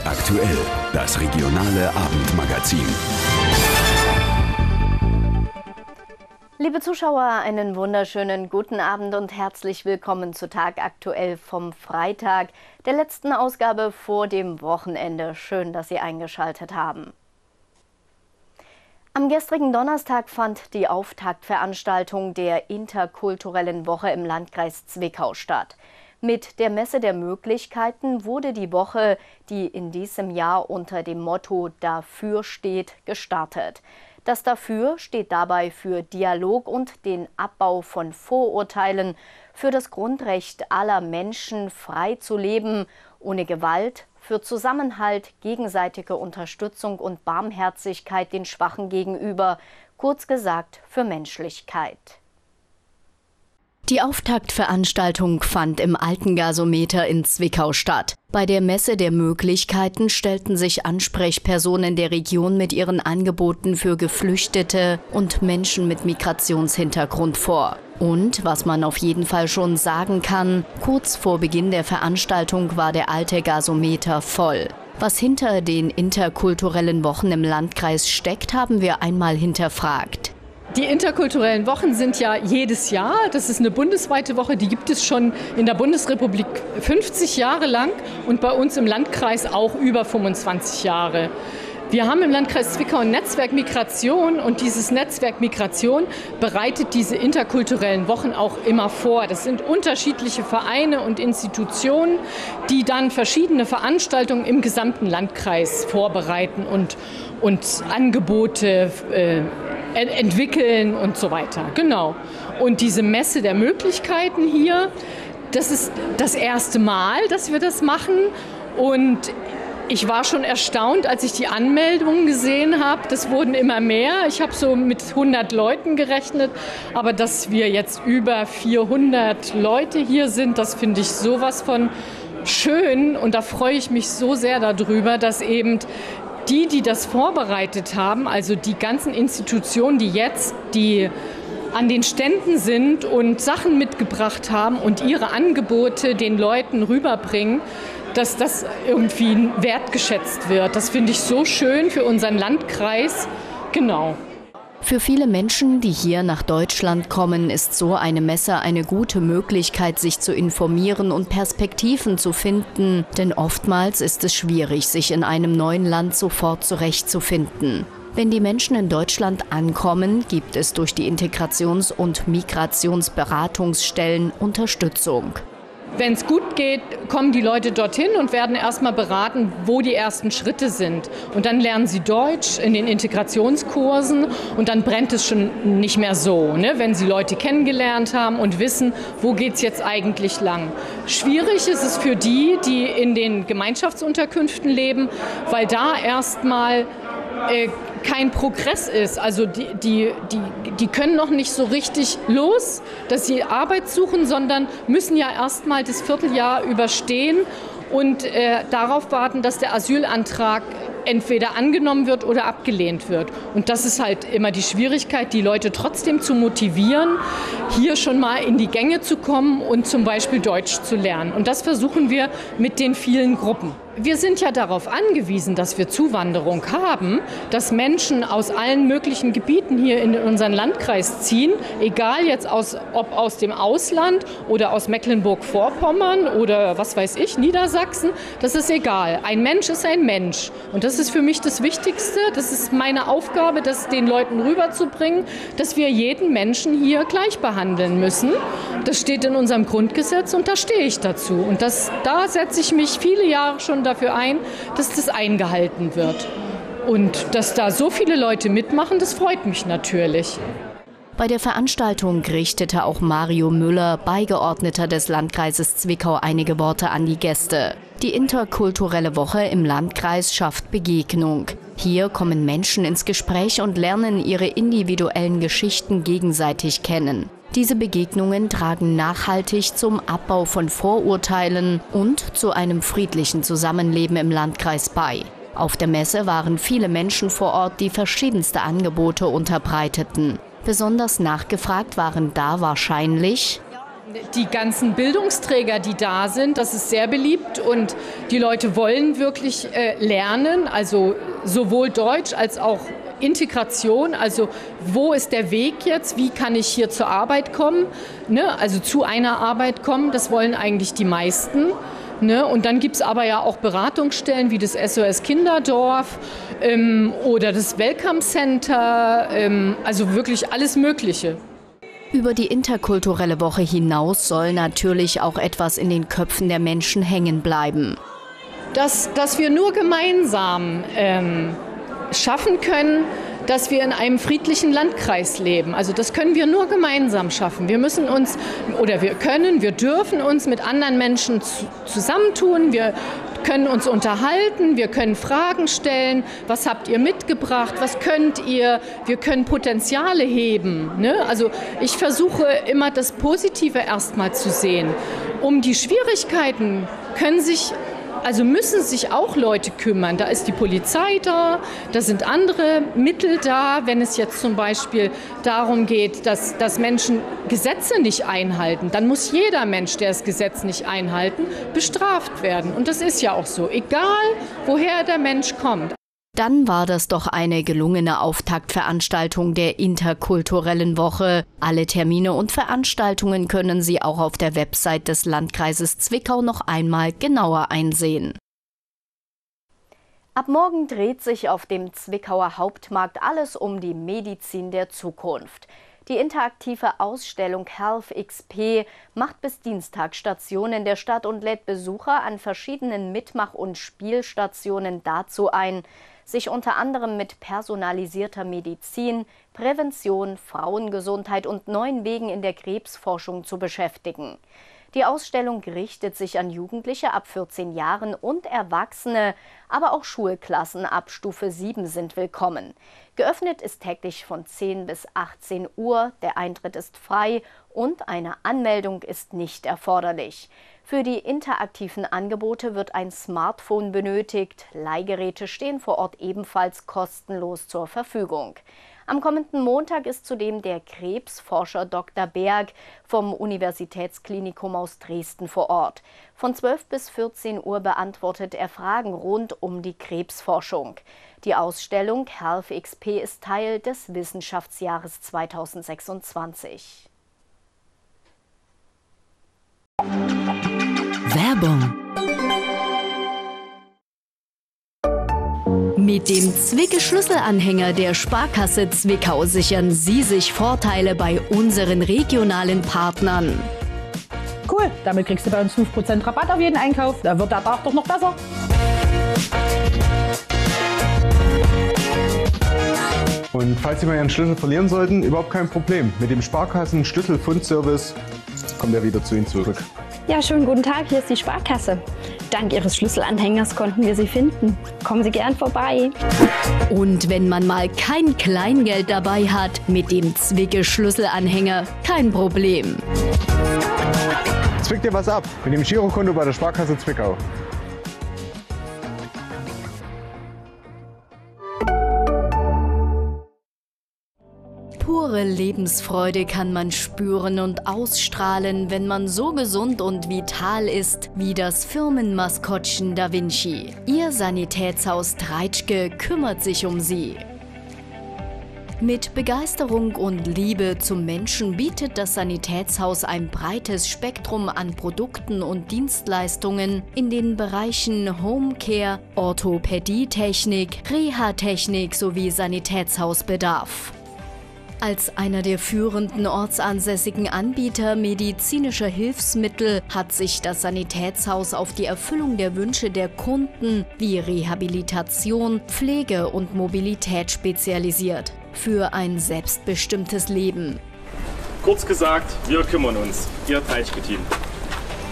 aktuell, das regionale Abendmagazin. Liebe Zuschauer, einen wunderschönen guten Abend und herzlich willkommen zu Tag aktuell vom Freitag, der letzten Ausgabe vor dem Wochenende. Schön, dass Sie eingeschaltet haben. Am gestrigen Donnerstag fand die Auftaktveranstaltung der interkulturellen Woche im Landkreis Zwickau statt. Mit der Messe der Möglichkeiten wurde die Woche, die in diesem Jahr unter dem Motto Dafür steht, gestartet. Das Dafür steht dabei für Dialog und den Abbau von Vorurteilen, für das Grundrecht aller Menschen, frei zu leben, ohne Gewalt, für Zusammenhalt, gegenseitige Unterstützung und Barmherzigkeit den Schwachen gegenüber, kurz gesagt für Menschlichkeit. Die Auftaktveranstaltung fand im Alten Gasometer in Zwickau statt. Bei der Messe der Möglichkeiten stellten sich Ansprechpersonen der Region mit ihren Angeboten für Geflüchtete und Menschen mit Migrationshintergrund vor. Und, was man auf jeden Fall schon sagen kann, kurz vor Beginn der Veranstaltung war der Alte Gasometer voll. Was hinter den interkulturellen Wochen im Landkreis steckt, haben wir einmal hinterfragt. Die interkulturellen Wochen sind ja jedes Jahr, das ist eine bundesweite Woche, die gibt es schon in der Bundesrepublik 50 Jahre lang und bei uns im Landkreis auch über 25 Jahre. Wir haben im Landkreis Zwickau ein Netzwerk Migration und dieses Netzwerk Migration bereitet diese interkulturellen Wochen auch immer vor. Das sind unterschiedliche Vereine und Institutionen, die dann verschiedene Veranstaltungen im gesamten Landkreis vorbereiten und Angebote entwickeln und so weiter. Genau. Und diese Messe der Möglichkeiten hier, das ist das erste Mal, dass wir das machen. Und ich war schon erstaunt, als ich die Anmeldungen gesehen habe. Das wurden immer mehr. Ich habe so mit 100 Leuten gerechnet. Aber dass wir jetzt über 400 Leute hier sind, das finde ich sowas von schön. Und da freue ich mich so sehr darüber, dass eben die das vorbereitet haben, also die ganzen Institutionen, die an den Ständen sind und Sachen mitgebracht haben und ihre Angebote den Leuten rüberbringen, dass das irgendwie wertgeschätzt wird. Das finde ich so schön für unseren Landkreis. Genau. Für viele Menschen, die hier nach Deutschland kommen, ist so eine Messe eine gute Möglichkeit, sich zu informieren und Perspektiven zu finden. Denn oftmals ist es schwierig, sich in einem neuen Land sofort zurechtzufinden. Wenn die Menschen in Deutschland ankommen, gibt es durch die Integrations- und Migrationsberatungsstellen Unterstützung. Wenn es gut geht, kommen die Leute dorthin und werden erstmal beraten, wo die ersten Schritte sind. Und dann lernen sie Deutsch in den Integrationskursen und dann brennt es schon nicht mehr so, ne? Wenn sie Leute kennengelernt haben und wissen, wo geht es jetzt eigentlich lang. Schwierig ist es für die in den Gemeinschaftsunterkünften leben, weil da erstmal kein Progress ist. Also die können noch nicht so richtig los, dass sie Arbeit suchen, sondern müssen ja erstmal das Vierteljahr überstehen und darauf warten, dass der Asylantrag entweder angenommen wird oder abgelehnt wird. Und das ist halt immer die Schwierigkeit, die Leute trotzdem zu motivieren, hier schon mal in die Gänge zu kommen und zum Beispiel Deutsch zu lernen. Und das versuchen wir mit den vielen Gruppen. Wir sind ja darauf angewiesen, dass wir Zuwanderung haben, dass Menschen aus allen möglichen Gebieten hier in unseren Landkreis ziehen, egal jetzt ob aus dem Ausland oder aus Mecklenburg-Vorpommern oder was weiß ich, Niedersachsen, das ist egal. Ein Mensch ist ein Mensch und das ist für mich das Wichtigste, das ist meine Aufgabe, das den Leuten rüberzubringen, dass wir jeden Menschen hier gleich behandeln müssen. Das steht in unserem Grundgesetz und da stehe ich dazu und da setze ich mich viele Jahre schon dafür ein, dass das eingehalten wird. Und dass da so viele Leute mitmachen, das freut mich natürlich. Bei der Veranstaltung richtete auch Mario Müller, Beigeordneter des Landkreises Zwickau, einige Worte an die Gäste. Die interkulturelle Woche im Landkreis schafft Begegnung. Hier kommen Menschen ins Gespräch und lernen ihre individuellen Geschichten gegenseitig kennen. Diese Begegnungen tragen nachhaltig zum Abbau von Vorurteilen und zu einem friedlichen Zusammenleben im Landkreis bei. Auf der Messe waren viele Menschen vor Ort, die verschiedenste Angebote unterbreiteten. Besonders nachgefragt waren da wahrscheinlich Die ganzen Bildungsträger, die da sind, das ist sehr beliebt und die Leute wollen wirklich lernen, also sowohl Deutsch als auch Integration, also wo ist der Weg jetzt, wie kann ich hier zur Arbeit kommen, ne? Also zu einer Arbeit kommen, das wollen eigentlich die meisten. Ne? Und dann gibt es aber ja auch Beratungsstellen wie das SOS Kinderdorf oder das Welcome Center, also wirklich alles Mögliche. Über die interkulturelle Woche hinaus soll natürlich auch etwas in den Köpfen der Menschen hängen bleiben. Dass wir nur gemeinsam schaffen können, dass wir in einem friedlichen Landkreis leben. Also das können wir nur gemeinsam schaffen. Wir müssen uns, oder wir dürfen uns mit anderen Menschen zusammentun. Wir können uns unterhalten, wir können Fragen stellen. Was habt ihr mitgebracht? Was könnt ihr? Wir können Potenziale heben. Ne? Also ich versuche immer das Positive erstmal zu sehen. Um die Schwierigkeiten müssen sich auch Leute kümmern. Da ist die Polizei da, da sind andere Mittel da, wenn es jetzt zum Beispiel darum geht, dass Menschen Gesetze nicht einhalten. Dann muss jeder Mensch, der das Gesetz nicht einhalten, bestraft werden. Und das ist ja auch so, egal woher der Mensch kommt. Dann war das doch eine gelungene Auftaktveranstaltung der interkulturellen Woche. Alle Termine und Veranstaltungen können Sie auch auf der Website des Landkreises Zwickau noch einmal genauer einsehen. Ab morgen dreht sich auf dem Zwickauer Hauptmarkt alles um die Medizin der Zukunft. Die interaktive Ausstellung Health XP macht bis Dienstag Station in der Stadt und lädt Besucher an verschiedenen Mitmach- und Spielstationen dazu ein, sich unter anderem mit personalisierter Medizin, Prävention, Frauengesundheit und neuen Wegen in der Krebsforschung zu beschäftigen. Die Ausstellung richtet sich an Jugendliche ab 14 Jahren und Erwachsene, aber auch Schulklassen ab Stufe 7 sind willkommen. Geöffnet ist täglich von 10 bis 18 Uhr, der Eintritt ist frei und eine Anmeldung ist nicht erforderlich. Für die interaktiven Angebote wird ein Smartphone benötigt. Leihgeräte stehen vor Ort ebenfalls kostenlos zur Verfügung. Am kommenden Montag ist zudem der Krebsforscher Dr. Berg vom Universitätsklinikum aus Dresden vor Ort. Von 12 bis 14 Uhr beantwortet er Fragen rund um die Krebsforschung. Die Ausstellung Health XP ist Teil des Wissenschaftsjahres 2026. Werbung. Mit dem Zwicke-Schlüsselanhänger der Sparkasse Zwickau sichern Sie sich Vorteile bei unseren regionalen Partnern. Cool, damit kriegst du bei uns 5% Rabatt auf jeden Einkauf. Da wird der Tag doch noch besser. Und falls Sie mal Ihren Schlüssel verlieren sollten, überhaupt kein Problem. Mit dem Sparkassen-Schlüsselfundservice kommt er wieder zu Ihnen zurück. Ja, schönen guten Tag, hier ist die Sparkasse. Dank Ihres Schlüsselanhängers konnten wir Sie finden. Kommen Sie gern vorbei. Und wenn man mal kein Kleingeld dabei hat, mit dem Zwicke-Schlüsselanhänger kein Problem. Zwick dir was ab mit dem Girokonto bei der Sparkasse Zwickau. Pure Lebensfreude kann man spüren und ausstrahlen, wenn man so gesund und vital ist wie das Firmenmaskottchen Da Vinci. Ihr Sanitätshaus Treitschke kümmert sich um Sie. Mit Begeisterung und Liebe zum Menschen bietet das Sanitätshaus ein breites Spektrum an Produkten und Dienstleistungen in den Bereichen Homecare, Orthopädietechnik, Reha-Technik sowie Sanitätshausbedarf. Als einer der führenden ortsansässigen Anbieter medizinischer Hilfsmittel hat sich das Sanitätshaus auf die Erfüllung der Wünsche der Kunden wie Rehabilitation, Pflege und Mobilität spezialisiert. Für ein selbstbestimmtes Leben. Kurz gesagt, wir kümmern uns. Ihr Treitschke-Team.